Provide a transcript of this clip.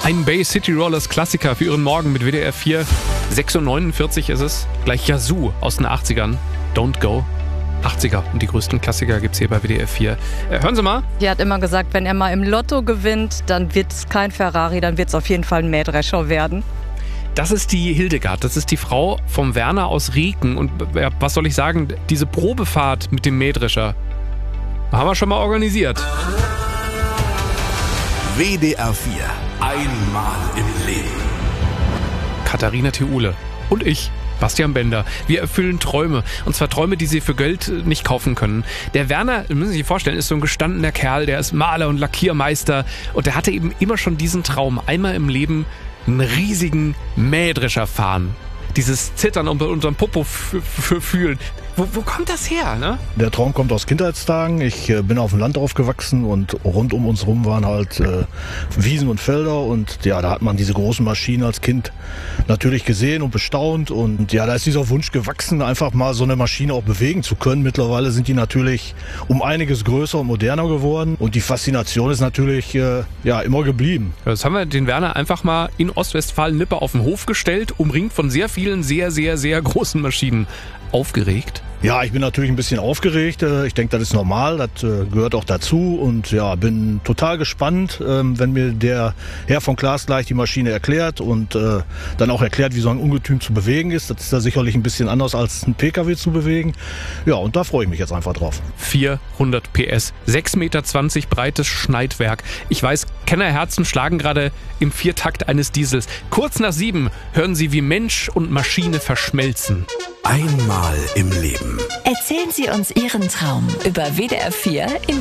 Ein Bay City Rollers Klassiker für Ihren Morgen mit WDR 4. 6:49 Uhr ist es. Gleich Yazoo aus den 80ern. Don't Go. 80er. Und die größten Klassiker gibt's hier bei WDR 4. Hören Sie mal. Die hat immer gesagt, wenn er mal im Lotto gewinnt, dann wird es kein Ferrari, dann wird es auf jeden Fall ein Mähdrescher werden. Das ist die Hildegard, das ist die Frau vom Werner aus Rieken. Und was soll ich sagen, diese Probefahrt mit dem Mähdrescher haben wir schon mal organisiert. WDR 4. Einmal im Leben. Katharina Theule und ich, Bastian Bender. Wir erfüllen Träume. Und zwar Träume, die Sie für Geld nicht kaufen können. Der Werner, müssen Sie sich vorstellen, ist so ein gestandener Kerl, der ist Maler und Lackiermeister. Und der hatte eben immer schon diesen Traum, einmal im Leben einen riesigen Mähdrescher fahren. Dieses Zittern unterm Popo fühlen. Wo kommt das her, ne? Der Traum kommt aus Kindheitstagen. Ich bin auf dem Land aufgewachsen und rund um uns rum waren halt Wiesen und Felder. Und ja, da hat man diese großen Maschinen als Kind natürlich gesehen und bestaunt. Und ja, da ist dieser Wunsch gewachsen, einfach mal so eine Maschine auch bewegen zu können. Mittlerweile sind die natürlich um einiges größer und moderner geworden. Und die Faszination ist natürlich immer geblieben. Jetzt haben wir den Werner einfach mal in Ostwestfalen-Lippe auf den Hof gestellt, umringt von sehr vielen, sehr, sehr, sehr großen Maschinen. Aufgeregt? Ja, ich bin natürlich ein bisschen aufgeregt. Ich denke, das ist normal, das gehört auch dazu. Und ja, bin total gespannt, wenn mir der Herr von Klaas gleich die Maschine erklärt und dann auch erklärt, wie so ein Ungetüm zu bewegen ist. Das ist da sicherlich ein bisschen anders als ein PKW zu bewegen. Ja, und da freue ich mich jetzt einfach drauf. 400 PS, 6,20 Meter breites Schneidwerk. Ich weiß, Kennerherzen schlagen gerade im Viertakt eines Diesels. Kurz nach 7 hören Sie, wie Mensch und Maschine verschmelzen. Einmal im Leben. Erzählen Sie uns Ihren Traum über WDR 4 in